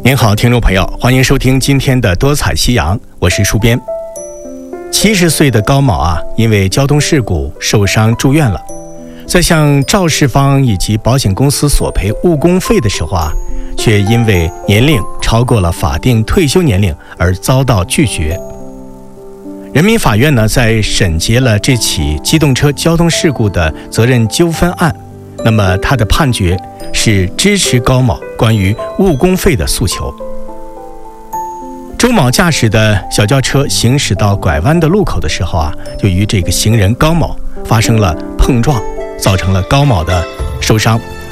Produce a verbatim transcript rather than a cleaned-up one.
您好，听众朋友，欢迎收听今天的多彩夕阳，我是书编。七十岁的高某啊，因为交通事故受伤住院了，在向肇事方以及保险公司索赔误工费的时候啊，却因为年龄超过了法定退休年龄而遭到拒绝。人民法院呢，在审结了这起机动车交通事故的责任纠纷案，那么他的判决是支持高某关于误工费的诉求。周某驾驶的小轿车行驶到拐弯的路口的时候啊，就与这个行人高某发生了碰撞，造成了高某的受伤，